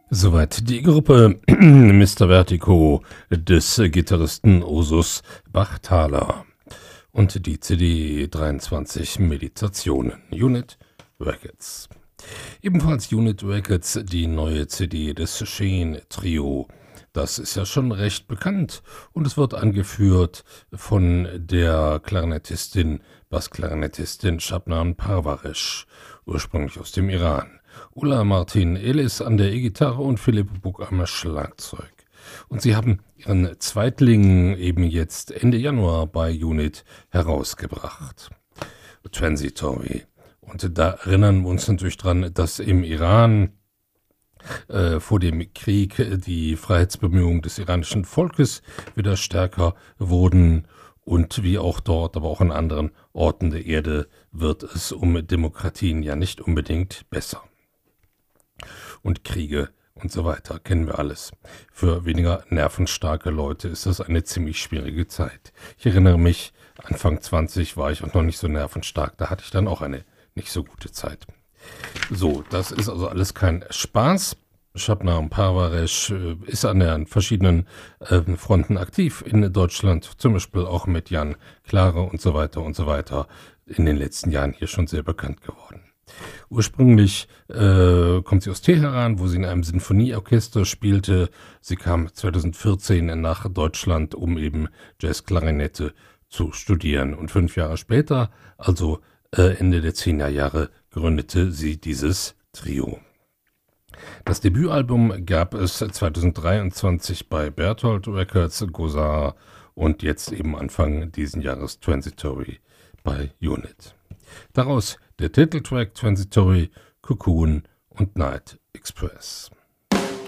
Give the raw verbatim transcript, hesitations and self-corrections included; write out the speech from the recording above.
Soweit die Gruppe Mister Vertigo des Gitarristen Osus Bachthaler und die C D dreiundzwanzig Meditationen, Unit Records. Ebenfalls Unit Records die neue C D des Sheen Trio. Das ist ja schon recht bekannt und es wird angeführt von der Klarinettistin, Bassklarinettistin Shabnam Parvaresh, ursprünglich aus dem Iran. Ulla Martin Elis an der E-Gitarre und Philipp Buck am Schlagzeug. Und sie haben ihren Zweitling eben jetzt Ende Januar bei Unit herausgebracht. Transitory. Und da erinnern wir uns natürlich dran, dass im Iran äh, vor dem Krieg die Freiheitsbemühungen des iranischen Volkes wieder stärker wurden. Und wie auch dort, aber auch an anderen Orten der Erde wird es um Demokratien ja nicht unbedingt besser. Und Kriege und so weiter, kennen wir alles. Für weniger nervenstarke Leute ist das eine ziemlich schwierige Zeit. Ich erinnere mich, Anfang zwanzig war ich auch noch nicht so nervenstark, da hatte ich dann auch eine nicht so gute Zeit. So, das ist also alles kein Spaß. Shabnam Parvaresh ist an den verschiedenen äh, Fronten aktiv in Deutschland, zum Beispiel auch mit Jan Klare und so weiter und so weiter, in den letzten Jahren hier schon sehr bekannt geworden. Ursprünglich äh, kommt sie aus Teheran, wo sie in einem Sinfonieorchester spielte. Sie kam zweitausendvierzehn nach Deutschland, um eben Jazzklarinette zu studieren. Und fünf Jahre später, also äh, Ende der zehner Jahre, gründete sie dieses Trio. Das Debütalbum gab es zweitausenddreiundzwanzig bei Bertolt Records, Gosar und jetzt eben Anfang diesen Jahres Transitory bei Unit. Daraus der Titeltrack Transitory, Cocoon und Night Express.